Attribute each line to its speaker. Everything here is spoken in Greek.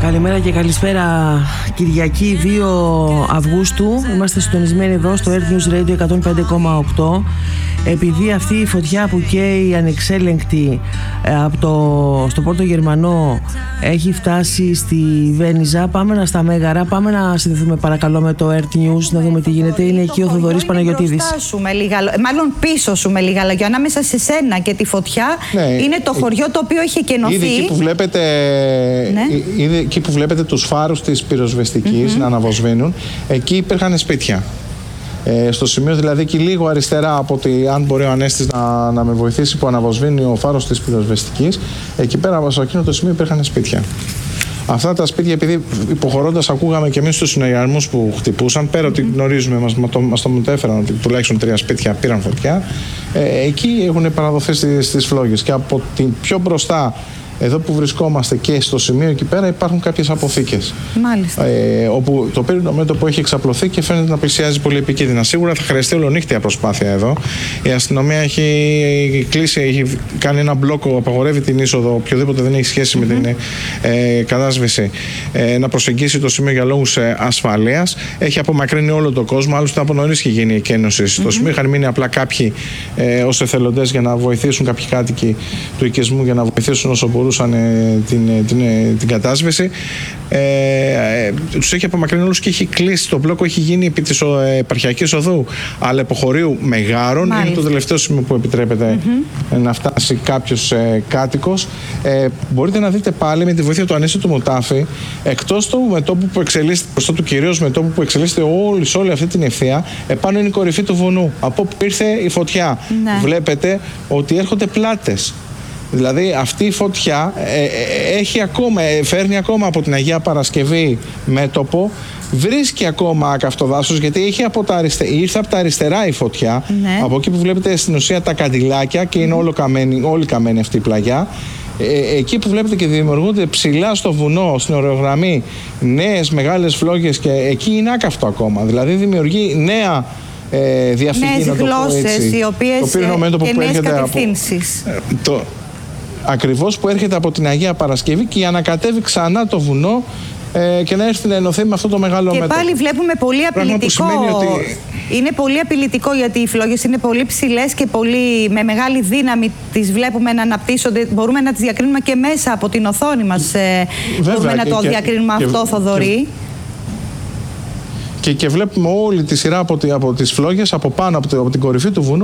Speaker 1: Καλημέρα και καλησπέρα. Κυριακή 2 Αυγούστου. Είμαστε συντονισμένοι εδώ στο Earth News Radio 105,8. Επειδή αυτή η φωτιά που καίει ανεξέλεγκτη στο Πόρτο Γερμανό έχει φτάσει στη Βένιζα, πάμε στα Μέγαρα. Πάμε να συνδεθούμε παρακαλώ με το Earth News να δούμε τι γίνεται. Είναι εκεί ο Θοδωρής Παναγιωτίδης.
Speaker 2: Μάλλον πίσω σου με λίγα λόγια. Ανάμεσα σε σένα και τη φωτιά είναι το χωριό το οποίο έχει εκενωθεί.
Speaker 3: Ήδη εκεί που βλέπετε τους φάρους της πυροσβεστικής να αναβοσβήνουν, εκεί υπήρχαν σπίτια. Στο σημείο δηλαδή και λίγο αριστερά από ότι, αν μπορεί ο Ανέστης να με βοηθήσει, που αναβοσβήνει ο φάρος της πυροσβεστικής, εκεί πέρα σε εκείνο το σημείο υπήρχαν σπίτια. Αυτά τα σπίτια, επειδή υποχωρώντας ακούγαμε και εμείς τους συναγερμούς που χτυπούσαν, πέρα ότι γνωρίζουμε, μας το μετέφεραν ότι τουλάχιστον 3 σπίτια πήραν φωτιά, εκεί έχουν παραδοθεί στις φλόγες. Και από την πιο μπροστά, εδώ που βρισκόμαστε και στο σημείο εκεί πέρα, υπάρχουν κάποιες αποθήκες.
Speaker 2: Μάλιστα.
Speaker 3: Όπου το πύρινο μέτωπο έχει εξαπλωθεί και φαίνεται να πλησιάζει πολύ επικίνδυνα. Σίγουρα θα χρειαστεί ολονύχτια προσπάθεια εδώ. Η αστυνομία έχει κλείσει, έχει κάνει ένα μπλόκο, απαγορεύει την είσοδο, οποιοδήποτε δεν έχει σχέση με την κατάσβεση, να προσεγγίσει το σημείο για λόγους ασφαλείας. Έχει απομακρύνει όλο τον κόσμο. Άλλωστε, από νωρίς είχε γίνει η εκένωση στο σημείο. Είχαν μείνει απλά κάποιοι ως εθελοντές για να βοηθήσουν, κάποιοι κάτοικοι του οικισμού για να βοηθήσουν όσο μπορούσαν την κατάσβεση. Τους έχει απομακρύνει όλους και έχει κλείσει. Το μπλόκο έχει γίνει επί της επαρχιακής οδού, αλλά υποχωρίου Μεγάρων. Είναι το τελευταίο σημείο που επιτρέπεται να φτάσει κάποιος κάτοικος. Μπορείτε να δείτε πάλι με τη βοήθεια του Ανέστη του Μουτάφη, εκτός του μετώπου που εξελίσσεται, μπροστά του κυρίως μετώπου που εξελίσσεται όλη αυτή την ευθεία, επάνω είναι η κορυφή του βουνού, από όπου ήρθε η φωτιά. Βλέπετε ότι έρχονται πλάτες. Δηλαδή αυτή η φωτιά φέρνει ακόμα από την Αγία Παρασκευή μέτωπο, βρίσκει ακόμα καυτό δάσος, γιατί ήρθε από τα αριστερά η φωτιά, από εκεί που βλέπετε στην ουσία τα καντιλάκια και είναι όλη καμένη αυτή η πλαγιά. Εκεί που βλέπετε και δημιουργούνται ψηλά στο βουνό, στην ορογραμμή, νέες μεγάλες φλόγες, και εκεί είναι άκαυτο ακόμα. Δηλαδή δημιουργεί νέα διαφυγή,
Speaker 2: νέες γλώσσες, οι οποίες και νέες κατευθύνσεις.
Speaker 3: Ακριβώς, που έρχεται από την Αγία Παρασκευή και ανακατεύει ξανά το βουνό και να έρθει να ενωθεί με αυτό το μεγάλο μέτωπο. Και
Speaker 2: πάλι βλέπουμε πολύ απειλητικό. Είναι πολύ απειλητικό, γιατί οι φλόγες είναι πολύ ψηλές και με μεγάλη δύναμη τις βλέπουμε να αναπτύσσονται. Μπορούμε να τις διακρίνουμε και μέσα από την οθόνη μας. Μπορούμε να το διακρίνουμε αυτό, Θοδωρή.
Speaker 3: Και βλέπουμε όλη τη σειρά από τις φλόγες από πάνω, από την κορυφή του βουνού.